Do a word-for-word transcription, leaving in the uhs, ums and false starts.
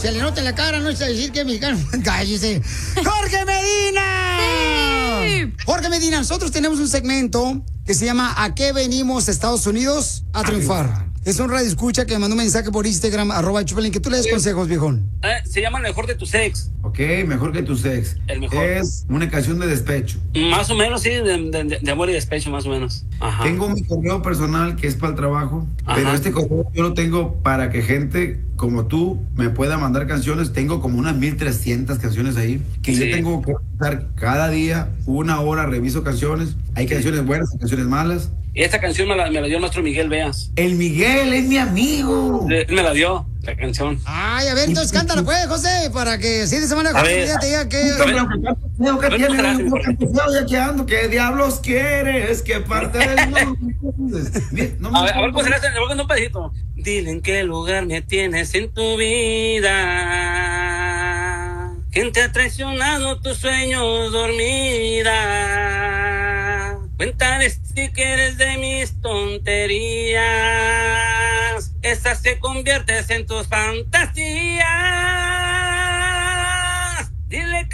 Se le nota en la cara, no es decir que es mexicano. Cállese. ¡Jorge Medina! Sí. Jorge Medina, nosotros tenemos un segmento que se llama ¿A qué venimos Estados Unidos a triunfar? Es un radio escucha que me mandó un mensaje por Instagram, arroba Chupelín, que tú le des consejos, viejón. Eh, se llama El Mejor de tu Sex. Ok, Mejor que tu Sex. El mejor. Es una canción de despecho. Más o menos, sí, de, de, de amor y despecho, más o menos. Ajá. Tengo mi correo personal que es para el trabajo, Ajá. pero este correo yo lo tengo para que gente como tú me pueda mandar canciones. Tengo como unas mil trescientas canciones ahí, que sí. yo tengo que estar cada día, una hora, reviso canciones. Hay sí. canciones buenas y canciones malas. Y esta canción me la, me la dio el maestro Miguel Veas. El Miguel es mi amigo. Él me la dio, la canción. Ay, a ver, entonces cántala pues, José, para que si de semana José ya te diga que... que ando, ¿qué diablos quieres? ¿Qué parte del mundo? No a ver, a ver, pues le voy a un pedacito. Dile en qué lugar me tienes en tu vida. ¿Quién te ha traicionado tus sueños dormida? Cuéntale si quieres de mis tonterías. Esas se conviertes en tus fantasías. Dile que